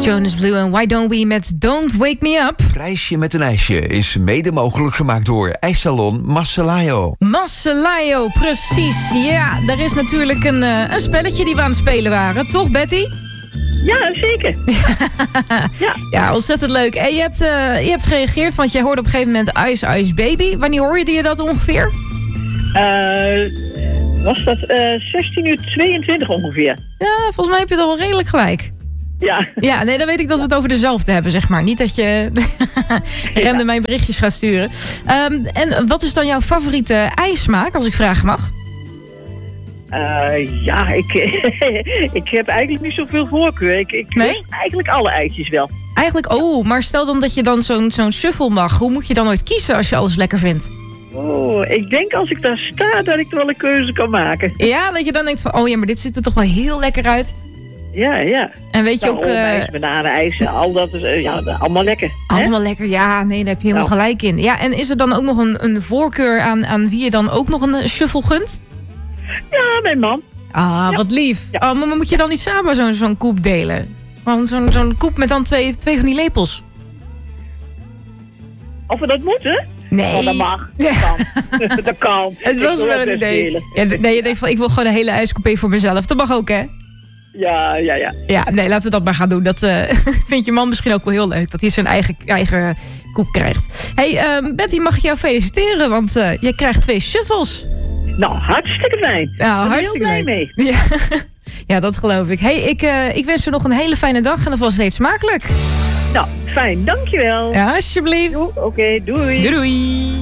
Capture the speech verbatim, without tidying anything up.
Jonas Blue en Why Don't We met Don't Wake Me Up. Prijsje met een ijsje is mede mogelijk gemaakt door ijssalon Massalayo. Massalayo, precies. Ja, er is natuurlijk een, uh, een spelletje die we aan het spelen waren. Toch, Betty? Ja, zeker. ja. ja, ontzettend leuk. En je hebt, uh, je hebt gereageerd, want jij hoorde op een gegeven moment Ice Ice Baby. Wanneer hoorde je dat ongeveer? Uh, was dat uh, zestien uur tweeëntwintig ongeveer? Ja, volgens mij heb je dat wel redelijk gelijk. Ja. Ja, nee, dan weet ik dat we het over dezelfde hebben, zeg maar. Niet dat je random ja. mijn berichtjes gaat sturen. Um, en wat is dan jouw favoriete ijssmaak, als ik vragen mag? Uh, ja, ik, ik heb eigenlijk niet zoveel voorkeur. Ik, ik nee? lust eigenlijk alle ijsjes wel. Eigenlijk, oh, maar stel dan dat je dan zo'n zo'n shuffle mag. Hoe moet je dan ooit kiezen als je alles lekker vindt? Oh, ik denk als ik daar sta, dat ik er wel een keuze kan maken. Ja, dat je dan denkt van, oh ja, maar dit ziet er toch wel heel lekker uit. Ja, ja. En weet je ook... Uh, bananenijs, al dat is uh, ja, allemaal lekker. Allemaal hè? lekker, ja. Nee, daar heb je helemaal nou. gelijk in. Ja, en is er dan ook nog een, een voorkeur aan, aan wie je dan ook nog een shuffle gunt? Ja, mijn man. Ah, ja. Wat lief. Ja. Oh, maar moet je dan niet samen zo'n zo'n koep delen? Gewoon zo'n zo'n koep met dan twee, twee van die lepels. Of we dat moeten? Nee. Oh, dat mag. Dat kan. dat kan. Het was wel een idee. Ja, nee, je denkt van, ik wil gewoon een hele ijskoepé voor mezelf. Dat mag ook, hè? Ja, ja, ja. Ja, nee, laten we dat maar gaan doen. Dat uh, vindt je man misschien ook wel heel leuk. Dat hij zijn eigen, eigen koep krijgt. Hey, um, Betty, mag ik jou feliciteren? Want uh, je krijgt twee shuffles. Nou, hartstikke fijn. Nou, ik ben hartstikke heel blij mee. mee. Ja. ja, dat geloof ik. Hey, ik, uh, ik wens je nog een hele fijne dag en dat was steeds smakelijk. Nou, fijn. Dankjewel. Ja, alsjeblieft. Oké, okay, doei. Doei, doei.